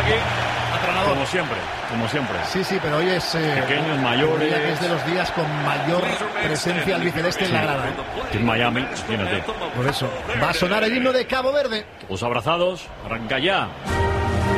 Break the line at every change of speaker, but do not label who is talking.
Como siempre, como siempre.
Sí, pero hoy es
pequeños, mayores.
Es de los días con mayor presencia albiceleste en la grada.
En Miami, fíjate.
Por eso va a sonar el himno de Cabo Verde.
Los abrazados, arranca ya.